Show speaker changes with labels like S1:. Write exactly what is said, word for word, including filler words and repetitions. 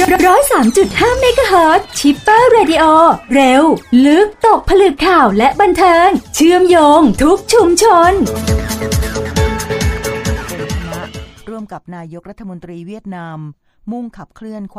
S1: ร้อยสามจุดห้าเมกะเฮิรตซ์ชิปเปอร์เรดิโอเร็วลึกตกผลึกข่าวและบันเทิงเชื่อมโยงทุกชุมชน
S2: ร่วมกับนายกรัฐมนตรีเวียดนามมุ่งขับเคลื่อน